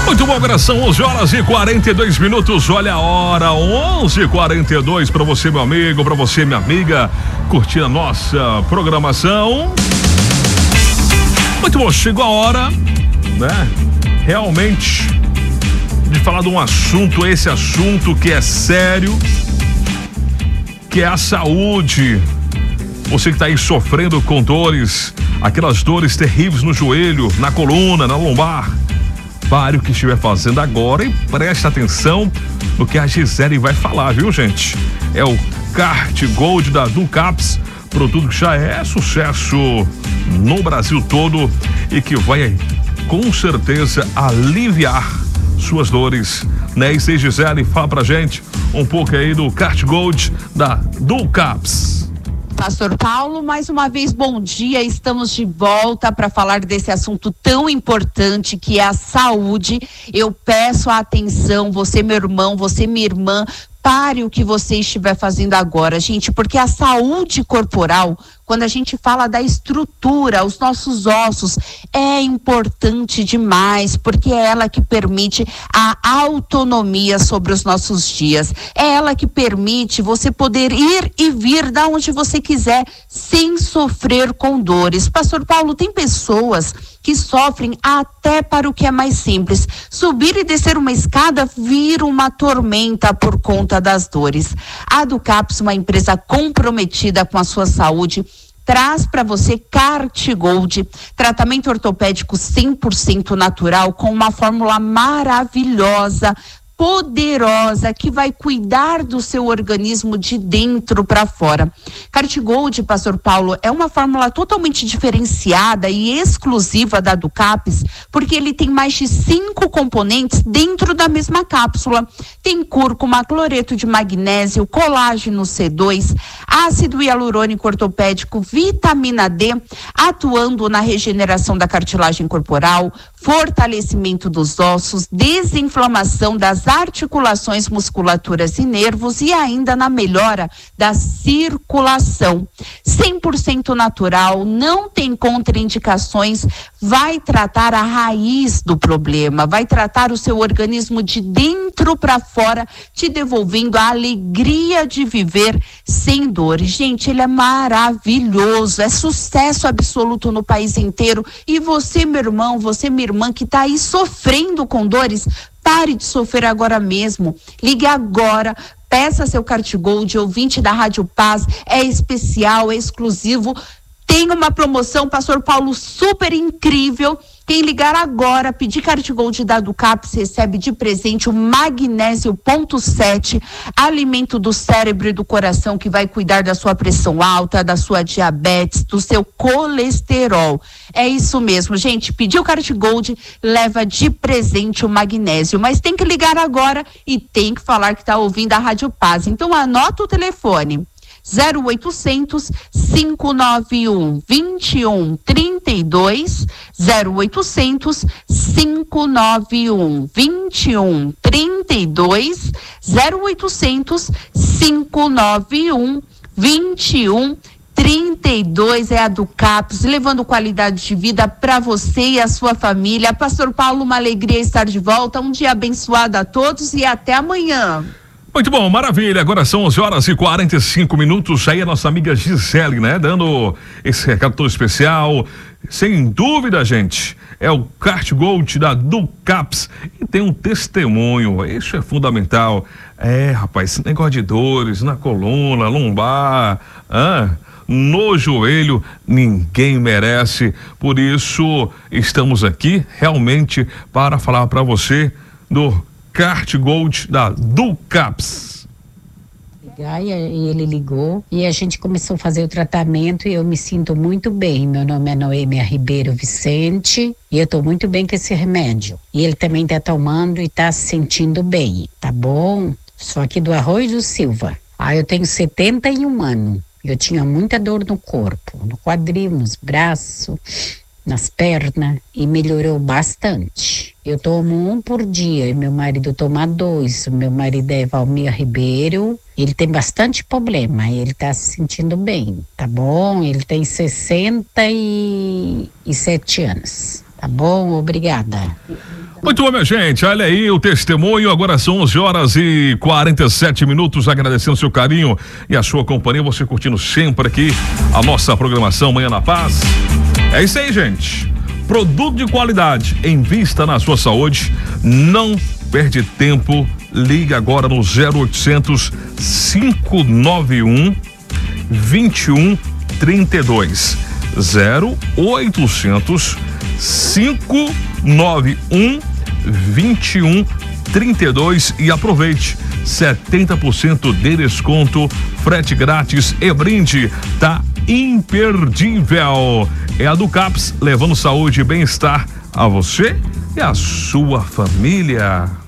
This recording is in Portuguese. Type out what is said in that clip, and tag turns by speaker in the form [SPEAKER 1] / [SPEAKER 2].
[SPEAKER 1] Muito bom, agora são 11h42. Olha a hora, 11h42 para você, meu amigo, para você, minha amiga, curtir a nossa programação. Muito bom, chegou a hora, né? Realmente de falar de um assunto, esse assunto que é sério, que é a saúde. Você que está aí sofrendo com dores, aquelas dores terríveis no joelho, na coluna, na lombar. Pare o que estiver fazendo agora e preste atenção no que a Gisele vai falar, viu, gente? É o CartGold da Ducaps, produto que já é sucesso no Brasil todo e que vai, com certeza, aliviar suas dores, né? E se Gisele, fala pra gente um pouco aí do CartGold da Ducaps.
[SPEAKER 2] Pastor Paulo, mais uma vez, bom dia. Estamos de volta para falar desse assunto tão importante que é a saúde. Eu peço a atenção, você, meu irmão, você, minha irmã, pare o que você estiver fazendo agora, gente, porque a saúde corporal, quando a gente fala da estrutura, os nossos ossos, é importante demais, porque é ela que permite a autonomia sobre os nossos dias. É ela que permite você poder ir e vir da onde você quiser, sem sofrer com dores. Pastor Paulo, tem pessoas que sofrem até para o que é mais simples. Subir e descer uma escada vira uma tormenta por conta das dores. A Ducaps, uma empresa comprometida com a sua saúde, traz para você CartGold, tratamento ortopédico 100% natural, com uma fórmula maravilhosa, poderosa, que vai cuidar do seu organismo de dentro para fora. CartGold, Pastor Paulo, é uma fórmula totalmente diferenciada e exclusiva da Ducaps, porque ele tem mais de 5 componentes dentro da mesma cápsula. Tem cúrcuma, cloreto de magnésio, colágeno C2, ácido hialurônico ortopédico, vitamina D, atuando na regeneração da cartilagem corporal, fortalecimento dos ossos, desinflamação das articulações, musculaturas e nervos e ainda na melhora da circulação. 100% natural, não tem contraindicações, vai tratar a raiz do problema, vai tratar o seu organismo de dentro para fora, te devolvendo a alegria de viver sem dor. Gente, ele é maravilhoso, é sucesso absoluto no país inteiro. E você, meu irmão, você, minha irmã, que está aí sofrendo com dores, pare de sofrer agora mesmo. Ligue agora, peça seu CartGold, ouvinte da Rádio Paz, é especial, é exclusivo. Tem uma promoção, Pastor Paulo, super incrível. Quem ligar agora, pedir CartGold da Ducaps, recebe de presente o magnésio ponto 7, alimento do cérebro e do coração, que vai cuidar da sua pressão alta, da sua diabetes, do seu colesterol. É isso mesmo, gente. Pediu CartGold, leva de presente o magnésio. Mas tem que ligar agora e tem que falar que está ouvindo a Rádio Paz. Então anota o telefone. 0800 591 2132, 0800 591 2132, 0800 591 2132. É a Ducaps, levando qualidade de vida para você e a sua família. Pastor Paulo, uma alegria estar de volta, um dia abençoado a todos e até amanhã.
[SPEAKER 1] Muito bom, maravilha. Agora são 11h45. Aí a nossa amiga Gisele, né? Dando esse recado todo especial. Sem dúvida, gente, é o CartGold da Ducaps. E tem um testemunho, isso é fundamental. Rapaz, esse negócio de dores na coluna, lombar, no joelho, ninguém merece. Por isso, estamos aqui realmente para falar para você do CartGold da Ducaps.
[SPEAKER 3] E ele ligou e a gente começou a fazer o tratamento e eu me sinto muito bem. Meu nome é Noêmia Ribeiro Vicente e eu tô muito bem com esse remédio. E ele também tá tomando e tá se sentindo bem, tá bom? Sou aqui do Arroio do Silva. Eu tenho 71 anos. Eu tinha muita dor no corpo, no quadril, nos braços, nas pernas, e melhorou bastante. Eu tomo 1 por dia e meu marido toma 2. O meu marido é Valmir Ribeiro. Ele tem bastante problema, ele tá se sentindo bem, tá bom? Ele tem 67 anos, tá bom? Obrigada.
[SPEAKER 1] Muito bom, minha gente, olha aí o testemunho, agora são 11h47, agradecendo seu carinho e a sua companhia, você curtindo sempre aqui a nossa programação Manhã na Paz. É isso aí, gente, produto de qualidade, invista na sua saúde, não perde tempo, ligue agora no 0800 591 2132 0800 591 2132 e aproveite 70% de desconto, frete grátis e brinde, tá imperdível. É a do CAPS, levando saúde e bem-estar a você e a sua família.